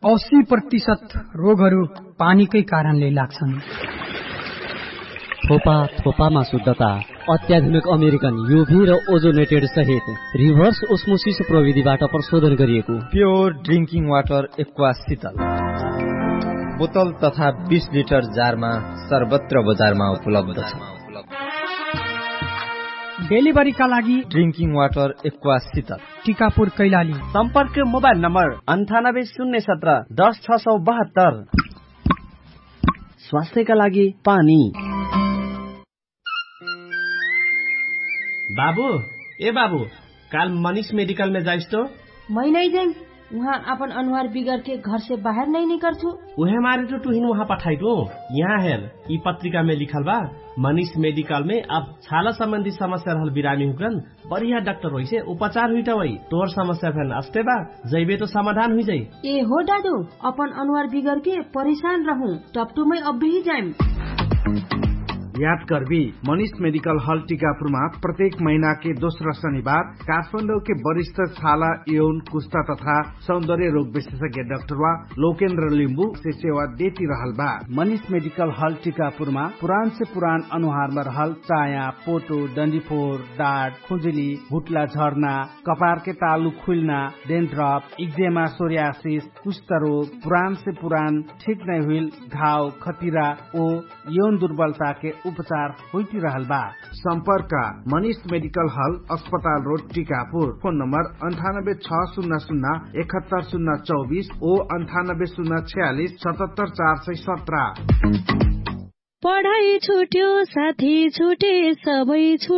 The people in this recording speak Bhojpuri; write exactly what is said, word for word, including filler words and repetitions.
अस्सी प्रतिशत रोगहरू पानीकै कारणले लाग्छन्। थोपा थोपामा शुद्धता, अत्याधुनिक अमेरिकन युभी र ओजोनेटेड सहित रिभर्स ओस्मोसिस प्रविधिबाट प्रशोधन गरिएको प्योर ड्रिंकिङ वाटर एक्वा शीतल बोतल तथा बीस लिटर जारमा सर्वत्र बजारमा उपलब्ध छ। डेलिभरीका लागि ड्रिंकिङ वाटर एक्वा शीतल, टिकापुर कैलाली। सम्पर्क मोबाइल नम्बर अन्ठानब्बे शून्य सत्र दस छ सौ बहत्तर। स्वास्थ्यका लागि पानी। बाबू ए बाबू, काल मनीष मेडिकल में जाइस तो? मैं नहीं जाऊँ, वहाँ अपन अनुहार बिगड़ के घर से बाहर नहीं निकल छू। उहे मारे तो तुहिन वहाँ पठाई दो। यहाँ है ई पत्रिका में लिखल बा, मनीष मेडिकल में अब छाला संबंधी समस्या रहल बिरामी हुकन बढ़िया डॉक्टर होई से उपचार हुई वही तोर समस्या फैन अस्ते बा जैबे तो समाधान हुई जाये। ए हो दादू, अपन अनुहार बिगड़ के परेशान रहूं, टपटू में अब भी जाए। याद करबी, मनीष मेडिकल हॉल टीकापुरमा प्रत्येक महीना के दोस्रो शनिबार काठमाडौँ के वरिष्ठ छाला यौन कुष्ठा तथा सौंदर्य रोग विशेषज्ञ डाक्टर वा लोकेन्द्र लिम्बू से सेवा देती रहल बा। मनीष मेडिकल हॉल टीकापुरमा पुरान से पुरान अनुहार में रहल चाया, पोटो, डंडीफोर, दाढ़, खुजली, भुटला झर्ना, कपार के तालु खुलना, डेन्ड्रफ, इक्जेमा, सोरियासिस, कुष्ठ रोग, पुरान से पुरान ठीक नहीं हुई घाव, खतिरा ओ यौन दुर्बलता के उपचार होती रहल बा। संपर्क मनीष मेडिकल हॉल, अस्पताल रोड, टीकापुर। फोन नंबर अंठानब्बे छ शून्य शून्य इकहत्तर शून्य चौबीस ओ अंठानब्बे शून्य छियालीस सतहत्तर चार सय सत्रह। पढ़ाई छुट्यो साथी छुटे सबै